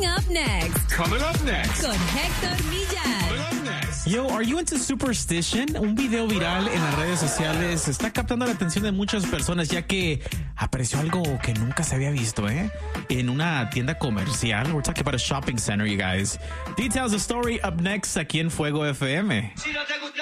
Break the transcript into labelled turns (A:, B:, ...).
A: Coming up next.
B: Coming up next.
A: Con Héctor Millar.
B: Coming up next.
C: Yo, are you into superstition? Un video viral en las redes sociales está captando la atención de muchas personas ya que apareció algo que nunca se había visto, en una tienda comercial. We're talking about a shopping center, you guys. Details of the story up next aquí en Fuego FM.
D: Si no te gusta